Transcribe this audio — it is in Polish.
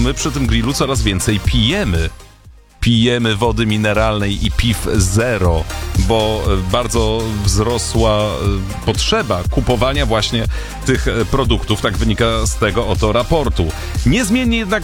my przy tym grillu coraz więcej pijemy. Pijemy wody mineralnej i piw zero, bo bardzo wzrosła potrzeba kupowania właśnie tych produktów, tak wynika z tego oto raportu. Niezmiennie jednak